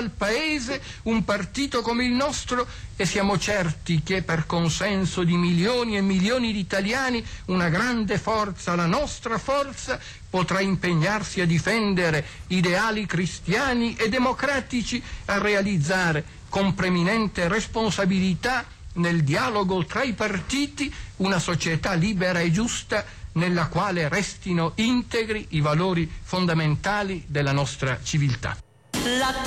al Paese un partito come il nostro, e siamo certi che per consenso di milioni e milioni di italiani una grande forza, la nostra forza, potrà impegnarsi a difendere ideali cristiani e democratici, a realizzare con preminente responsabilità nel dialogo tra i partiti una società libera e giusta nella quale restino integri i valori fondamentali della nostra civiltà.